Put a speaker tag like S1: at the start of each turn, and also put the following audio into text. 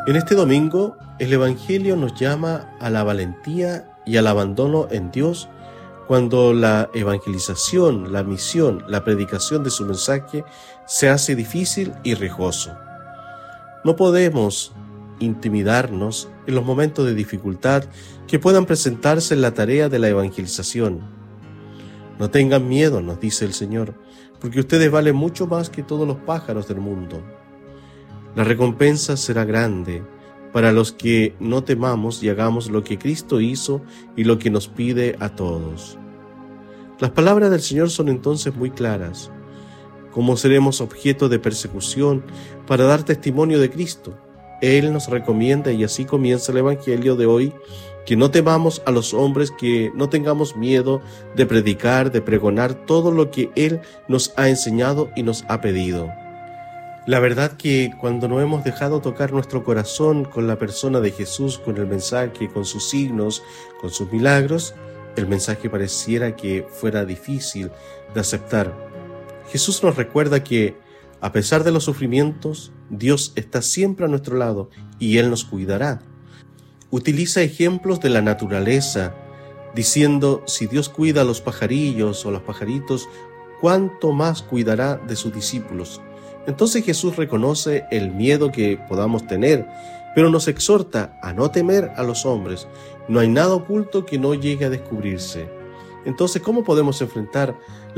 S1: En este domingo, el Evangelio nos llama a la valentía y al abandono en Dios cuando la evangelización, la misión, la predicación de su mensaje se hace difícil y riesgoso. No podemos intimidarnos en los momentos de dificultad que puedan presentarse en la tarea de la evangelización. No tengan miedo, nos dice el Señor, porque ustedes valen mucho más que todos los pájaros del mundo. La recompensa será grande para los que no temamos y hagamos lo que Cristo hizo y lo que nos pide a todos. Las palabras del Señor son entonces muy claras. ¿Cómo seremos objeto de persecución para dar testimonio de Cristo? Él nos recomienda, y así comienza el Evangelio de hoy, que no temamos a los hombres, que no tengamos miedo de predicar, de pregonar todo lo que Él nos ha enseñado y nos ha pedido. La verdad que cuando no hemos dejado tocar nuestro corazón con la persona de Jesús, con el mensaje, con sus signos, con sus milagros, el mensaje pareciera que fuera difícil de aceptar. Jesús nos recuerda que, a pesar de los sufrimientos, Dios está siempre a nuestro lado y Él nos cuidará. Utiliza ejemplos de la naturaleza, diciendo, si Dios cuida a los pajarillos o a los pajaritos, ¿cuánto más cuidará de sus discípulos? Entonces Jesús reconoce el miedo que podamos tener, pero nos exhorta a no temer a los hombres. No hay nada oculto que no llegue a descubrirse. Entonces, ¿cómo podemos enfrentar